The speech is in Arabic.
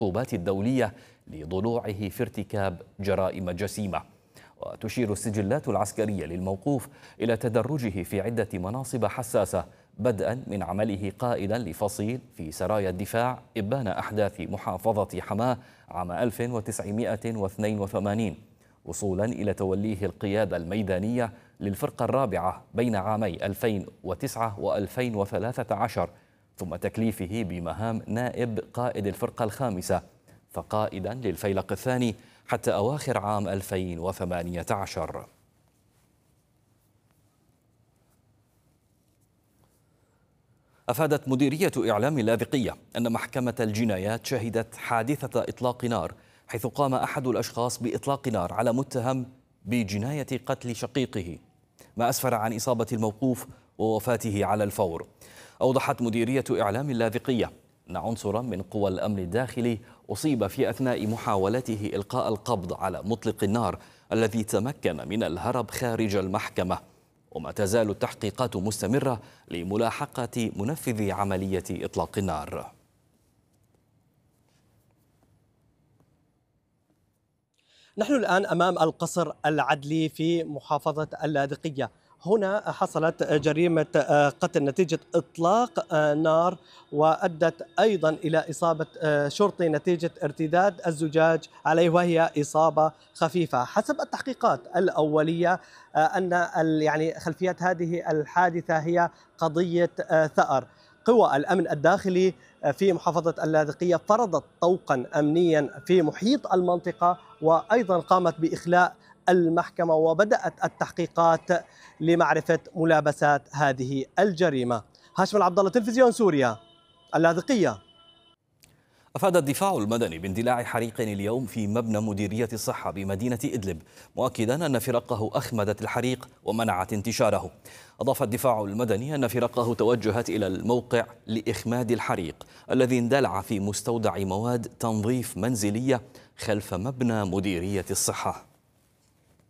العقوبات الدولية لضلوعه في ارتكاب جرائم جسيمة. وتشير السجلات العسكرية للموقوف إلى تدرجه في عدة مناصب حساسة، بدءا من عمله قائدا لفصيل في سرايا الدفاع إبان أحداث محافظة حماة عام 1982، وصولا إلى توليه القيادة الميدانية للفرقة الرابعة بين عامي 2009 و2013، ثم تكليفه بمهام نائب قائد الفرقة الخامسة، فقائدا للفيلق الثاني حتى أواخر عام 2018. أفادت مديرية إعلام اللاذقية أن محكمة الجنايات شهدت حادثة إطلاق نار، حيث قام أحد الأشخاص بإطلاق نار على متهم بجناية قتل شقيقه، ما أسفر عن إصابة الموقوف ووفاته على الفور. أوضحت مديرية إعلام اللاذقية أن عنصرا من قوى الأمن الداخلي أصيب في أثناء محاولته إلقاء القبض على مطلق النار الذي تمكن من الهرب خارج المحكمة، وما تزال التحقيقات مستمرة لملاحقة منفذ عملية إطلاق النار. نحن الآن أمام القصر العدلي في محافظة اللاذقية. هنا حصلت جريمة قتل نتيجة إطلاق نار، وأدت أيضا إلى إصابة شرطي نتيجة ارتداد الزجاج عليه، وهي إصابة خفيفة. حسب التحقيقات الأولية أن خلفية هذه الحادثة هي قضية ثأر. قوى الأمن الداخلي في محافظة اللاذقية فرضت طوقا أمنيا في محيط المنطقة، وأيضا قامت بإخلاء المحكمة، وبدأت التحقيقات لمعرفة ملابسات هذه الجريمة. هاشم العبد الله، تلفزيون سوريا، اللاذقية. أفاد الدفاع المدني باندلاع حريق اليوم في مبنى مديرية الصحة بمدينة إدلب، مؤكدا أن فرقه أخمدت الحريق ومنعت انتشاره. أضاف الدفاع المدني أن فرقه توجهت إلى الموقع لإخماد الحريق الذي اندلع في مستودع مواد تنظيف منزلية خلف مبنى مديرية الصحة.